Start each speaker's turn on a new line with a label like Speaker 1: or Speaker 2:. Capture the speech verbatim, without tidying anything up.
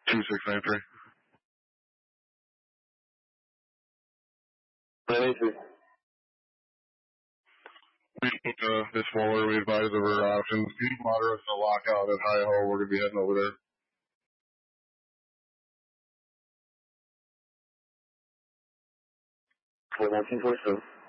Speaker 1: two six nine three.
Speaker 2: nine eight three.
Speaker 1: We uh, this smaller, we advise of our options. Deep water us a lockout at High Ho. We're going to be heading over there.
Speaker 2: four nineteen forty-seven.